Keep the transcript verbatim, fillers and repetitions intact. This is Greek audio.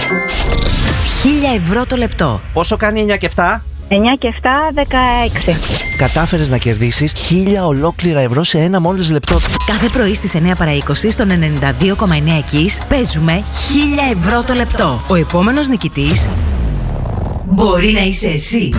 χίλια ευρώ το λεπτό. Πόσο κάνει εννιά και επτά? εννιά και επτά, δεκαέξι. Κατάφερες να κερδίσεις χίλια ολόκληρα ευρώ σε ένα μόλις λεπτό. Κάθε πρωί στις εννιά παρά είκοσι στον ενενήντα δύο κόμμα εννέα Kiss παίζουμε χίλια ευρώ το λεπτό. Ο επόμενος νικητής μπορεί να είσαι εσύ.